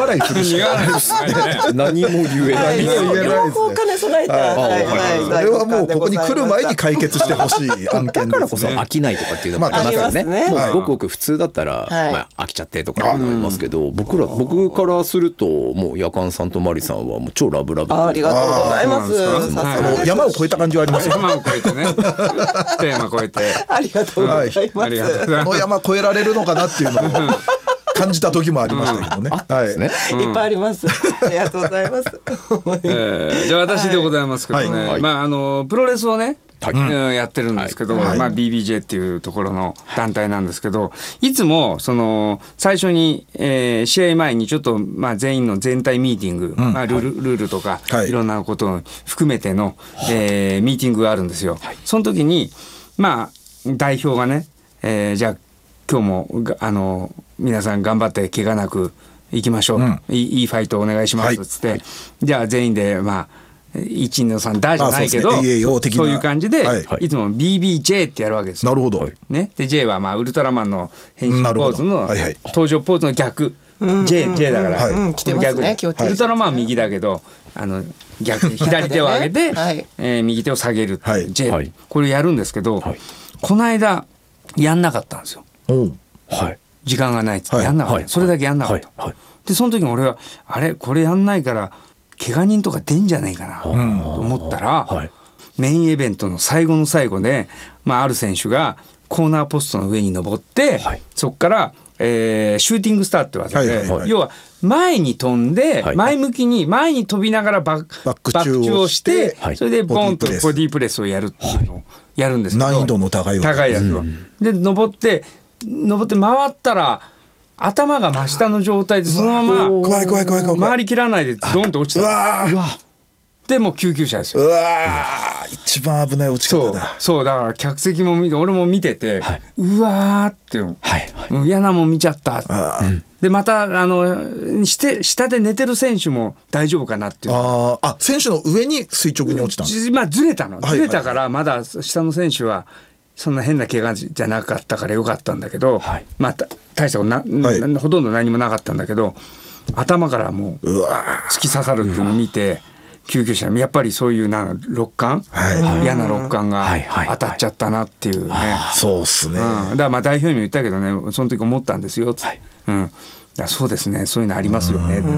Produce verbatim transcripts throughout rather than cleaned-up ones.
笑いするしかないですね。 何も言えない。 両方兼ね備えた、はいはい、 それはもうここに来る前に解決してほしい案件ですね。 だからこそ飽きないとかっていうのもありますよね。もうごくごく普通だったら、まあ、飽きちゃってとか思いますけど、僕ら僕からするともう夜間さんとマリさんはもう超ラブラブ。 ありがとうございます。 あの山を越えた感じはありますよ。 山を越えてね。テーマ越えて。 ありがとうございます。 ありがとうございます。 この山越えられるのかなっていうのを感じた時もありましたけどね。 うん、はい、ね、 うん、いっぱいあります。ありがとうございます。 えー、じゃあ私でございますけどね、はい、まああのプロレスをね、はい、やってるんですけど、はい、まあ ビービージェー っていうところの団体なんですけど、いつもその最初に、えー、試合前にちょっとまあ全員の全体ミーティング、うん、まあルール、ルールとか、はい、いろんなことを含めての、えー、ミーティングがあるんですよ。はい、その時にまあ代表がね、えー、じゃあ今日もあの皆さん頑張って怪我なくいきましょう、うん、い, いいファイトお願いしますっつって、はい、じゃあ全員でまあいちのさんだじゃないけど、そういう感じで、はい、いつも ビービージェー ってやるわけですよ。 なるほど、 ね、で J はまあウルトラマンの変身ポーズの、はいはい、登場ポーズの逆、うん、J, J だから、 うん、来てますね、 逆ウルトラマンは右だけどあの逆左手を上げて、はいえー、右手を下げるっていう、はい、J、はい、これやるんですけど、はい、この間やんなかったんですよ、はい、時間がないってやんなかった、はい、それだけやんなかった、はいはい、でその時に俺はあれこれやんないから怪我人とか出んじゃないかなと思ったら、はい、メインイベントの最後の最後で、まあ、ある選手がコーナーポストの上に登って、はい、そこから、えー、シューティングスターって技で、はいはいはい、要は前に飛んで、はい、前向きに前に飛びながらバック、バック中をして、はい、それでボンとボディープレスをやるっていうのをやるんですけど、 難易度の高いわ高いやつを、うん、で登って登って回ったら頭が真下の状態でそのまま怖い怖い怖い怖い回りきらないでドンと落ちた。うわうわでもう救急車ですよ。 うわ一番危ない落ち方だ。 そうそうだから客席も見て俺も見てて、はい、うわーって、はいはい、嫌なもん見ちゃった。でまたあのして下で寝てる選手も大丈夫かなっていう。 ああ選手の上に垂直に落ちたの。 まあずれたのずれたからまだ下の選手はそんな変な怪我じゃなかったからよかったんだけど、はい、まあ大したことな、はい、ほとんど何もなかったんだけど頭からもう突き刺さるっていうのを見て救急車やっぱりそういうな肋間、はい、嫌な肋間が当たっちゃったなっていうね、はいはい、 そうっすね、うん、 だからまあ代表にも言ったけどねその時思ったんですよって、はいうん、だそうですねそういうのありますよねって、うん、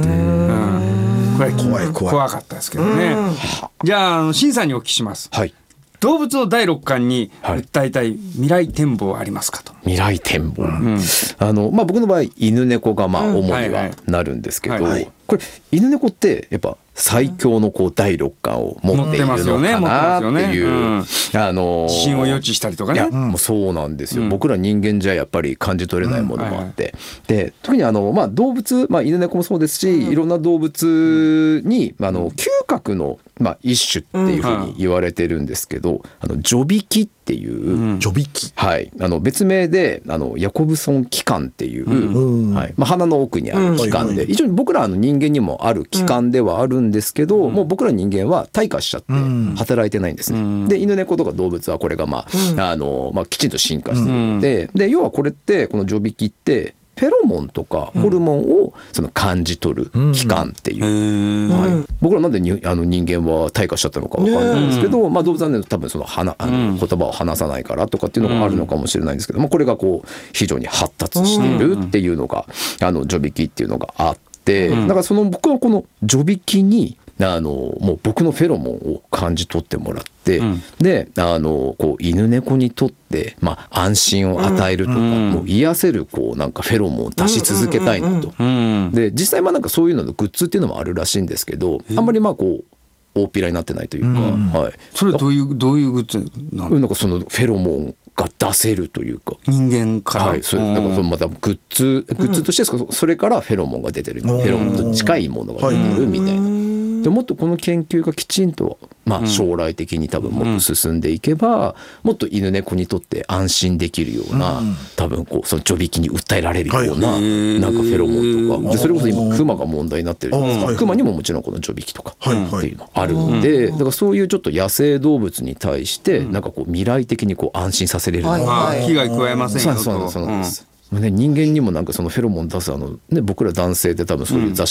これ怖い怖い怖かったですけどね。じゃあ審査にお聞きします、はい動物の第六感に訴えたい未来展望はありますかと。 未来展望、うんあのまあ、僕の場合犬猫がまあ主にはなるんですけど、うんはいはい、これ犬猫ってやっぱ最強のこう第六感を持っているのかなっていう、うん、あの地震を予知したりとかね。いやもうそうなんですよ、うん、僕ら人間じゃやっぱり感じ取れないものもあって、うんはいはい、で特にあの、まあ、動物、まあ、犬猫もそうですし、うん、いろんな動物に、あの嗅覚の、まあ、一種っていうふうに言われてるんですけど、うん、あのジョビキっていう、 うん、ジョビキ、 はい、あの別名であのヤコブソン器官っていう、うんはいまあ、鼻の奥にある器官で、うん、一応僕らあの人間にもある器官ではあるんですけど、うん、もう僕ら人間は退化しちゃって働いてないんですね、うん、で犬猫とか動物はこれが、まあうんあのまあ、きちんと進化しているので、うん、で要はこれってこのジョビキってフェロモンとかホルモンをその感じ取る器官っていう、うんはい、僕らなんでにあの人間は退化しちゃったのか分かんないんですけど、うんまあ、動物は、ね、多分その話あの言葉を話さないからとかっていうのがあるのかもしれないんですけど、まあ、これがこう非常に発達しているっていうのがあのジョビキっていうのがあってだからその僕はこのジョビキにあのもう僕のフェロモンを感じ取ってもらって、うん、であのこう犬猫にとって、まあ、安心を与えるとか、うん、もう癒せるこうなんかフェロモンを出し続けたいなと、うんうんうん、で実際まあなんかそういうののグッズっていうのもあるらしいんですけどあんまりまあこう大っぴらになってないというか、うんはい、 それはどういうどういうグッズなの？ なんかそのフェロモンが出せるというか人間から、 はい、それだからそのまたグッズグッズとして、うん、それからフェロモンが出てるフェロモンと近いものが出てるみたいな。でもっとこの研究がきちんと、まあ、将来的に多分もっと進んでいけば、うん、もっと犬猫にとって安心できるような、うん、多分こうそのジョビキに訴えられるような、はい、なんかフェロモンとかでそれこそ今クマが問題になってるじゃないですか。クマにももちろんこのジョビキとかっていうのあるんで、だからそういうちょっと野生動物に対してなんかこう未来的にこう安心させれるような、 はいはい、危害加えませんよと。 そうそうそうです、うんね、人間にもなんかそのフェロモン出すあの、ね、僕ら男性って多分そういう雑